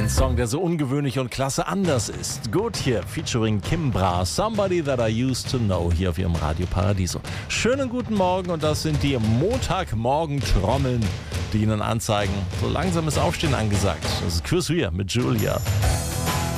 Ein Song, der so ungewöhnlich und klasse anders ist. Gut hier, featuring Kimbra, Somebody That I Used to Know, hier auf ihrem Radio Paradiso. Schönen guten Morgen und das sind die Montagmorgen-Trommeln, die Ihnen anzeigen, so langsam ist Aufstehen angesagt. Das ist Chris Rea mit Julia.